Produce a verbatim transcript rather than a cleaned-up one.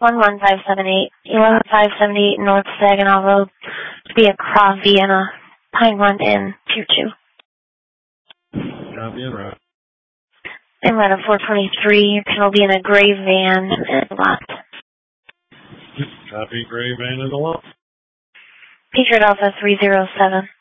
one one five seven eight, eleven five seven eight North Saginaw Road, to be a Cross Vienna, Pine Run Inn, Pier two. Copy and route. And right at four twenty-three, your pen will be in a gray van and lot. Copy, gray van in the lot. Patriot Alpha three zero seven.